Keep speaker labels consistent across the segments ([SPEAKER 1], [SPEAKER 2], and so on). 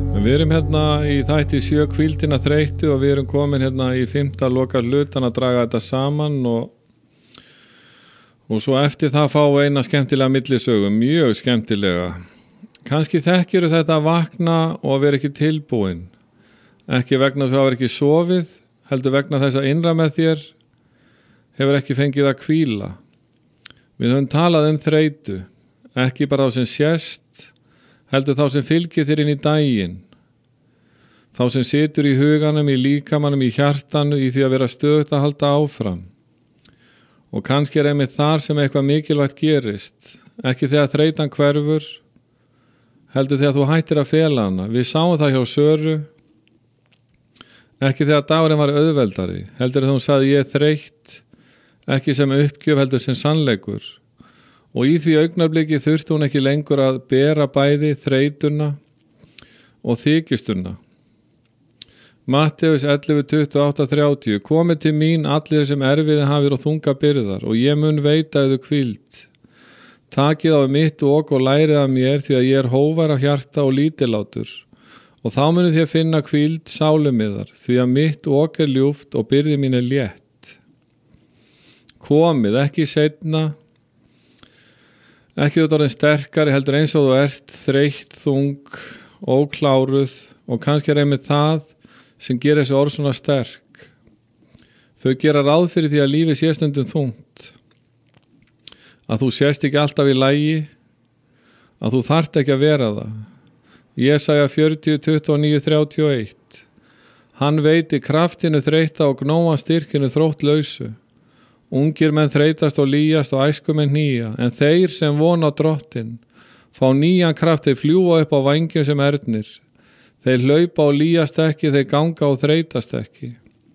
[SPEAKER 1] Við erum hérna í þætti 7 hvíldina þreyttu og við erum komin hérna í 5. loka hlutan að draga þetta saman og svo eftir það fá eina skemmtilega millisögu, mjög skemmtilega. Kannski þekkirðu þetta að vakna og vera ekki tilbúin. Ekki vegna þess að hafa ekki sofið, heldur vegna þess að innra með þér hefur ekki fengið að hvíla. Við höfum talað þreytu, ekki bara þá sem sést, heldur þá sem fylgir þér inn í daginn. Þá sem situr í huganum, í líkamanum, í hjartanu, í því að vera stöðugt að halda áfram. Og kannski einmitt þar sem eitthvað mikilvægt gerist, ekki þegar þreytan hverfur, heldur þegar þú hættir að fela hana. Við sáum það hjá Söru, ekki þegar dagurinn var auðveldari, heldur þegar hún sagði ég þreytt, ekki sem uppgjöf heldur sem sannleikur. Og í því augnabliki þurfti hún ekki lengur að bera bæði þreytuna og þykjustuna. Matteus 11:28-30 Komið til mín allir sem erfiði hafir og þunga byrðar og ég mun veita yður hvíld. Takið á mitt ok og lærið af mér því að ég hóvar af hjarta og lítillátur og þá munið þér finna hvíld sálumiðar því að mitt ok ljúft og byrði mín létt. Komið, ekki seinna, ekki þú orðin sterkari heldur eins og þú ert þreytt, þung, ókláruð og kannski einmitt það sem gerir þessi orð svona sterk. Þau gera ráð fyrir því að lífið sé stundum þungt. Að þú sést ekki alltaf í lagi, að þú þarft ekki að vera það. Jesaja 40:29-31 Hann veiti kraftinu þreyta og gnóa styrkinu þróttlausu. Ungir menn þreytast og lýjast og æskumenn hnýja, en þeir sem vona á Drottinn fá nýjan kraft, þeir fljúga upp á vængjum sem ernir. Þeir hlaupa og lýjast ekki, þeir ganga og þreytast ekki.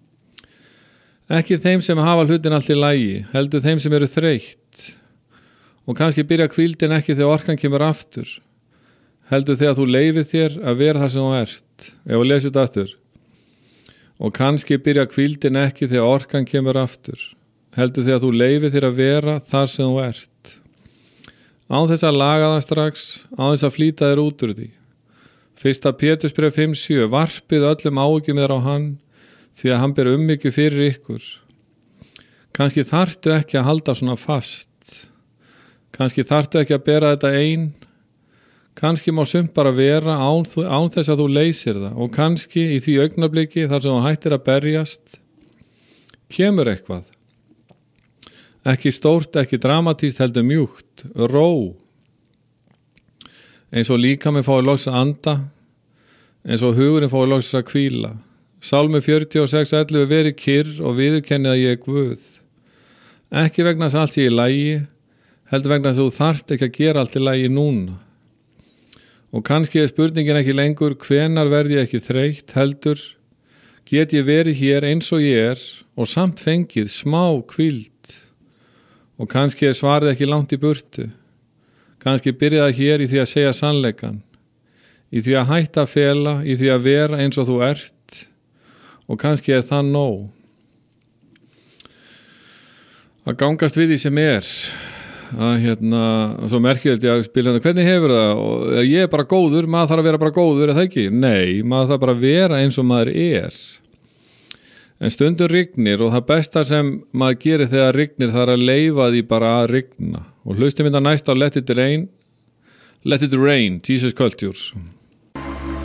[SPEAKER 1] Ekki þeim sem hafa hlutin allt í lagi, heldur þeim sem eru þreytt. Og kannski byrja hvíldin ekki þegar orkan kemur aftur, heldur þegar þú leyfir þér að vera það sem þú ert. Ef að lesa þetta aftur. Og kannski byrja hvíldin ekki þegar orkan kemur aftur, heldur þegar þú leyfir þér að vera þar sem þú ert. Án þess að laga það strax, án þess að flýta þér út úr því. 1. Pétursbréf 5:7 Varpið öllum áhyggjum þér á hann, því að hann ber umhyggju fyrir ykkur. Kannski þarftu ekki að halda svona fast. Kannski þarftu ekki að bera þetta ein. Kannski má sumt bara vera án þess að þú leysir það. Og kannski í því augnabliki þar sem þú hættir að berjast, kemur eitthvað. Ekki stórt, ekki dramatíst, heldur mjúkt, ró. Eins og líkaminn fái loks að anda, eins og hugurinn fái loks að hvíla. Sálmi 46:11 Verið kyrr og viðurkennið að ég er Guð. Ekki vegna þess að allt sé í lagi, heldur vegna þess að þú þarft ekki að gera allt í lagi núna. Og kannski er spurningin ekki lengur hvenær verð ég ekki þreytt, heldur get ég verið hér eins og ég er og samt fengið smá hvíld. Og kannski er svarið ekki langt í burtu. Kannski byrjaði hér í því að segja sannleikan, í því að hætta að fela, í því að vera eins og þú ert og kannski er það nóg. Að gangast við því sem er, að svo merkilegt ég að spila hvernig hefur það og ég er bara góður, maður þarf að vera bara góður, er það ekki? Nei, maður þarf bara að vera eins og maður er. En stundum rignir og það besta sem maður gerir þegar rignir það er að leyfa því bara að rigna. Og hlustum þetta næst á Let It Rain, Jesus Culture.